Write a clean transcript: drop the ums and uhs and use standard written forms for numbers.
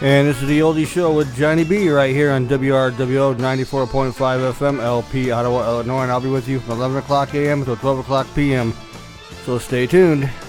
And this is the Oldie Show with Johnny B right here on WRWO 94.5 FM, LP, Ottawa, Illinois. And I'll be with you from 11 o'clock a.m. until 12 o'clock p.m. So stay tuned.